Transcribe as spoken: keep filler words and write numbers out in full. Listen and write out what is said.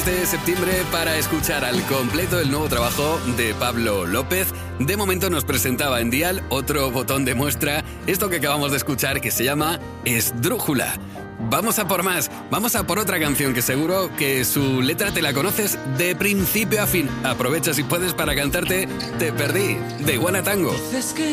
mes de septiembre para escuchar al completo el nuevo trabajo de Pablo López. De momento nos presentaba en Dial otro botón de muestra, esto que acabamos de escuchar, que se llama Esdrújula. Vamos a por más, vamos a por otra canción que seguro que su letra te la conoces de principio a fin. Aprovecha si puedes para cantarte Te perdí, de Iguana Tango.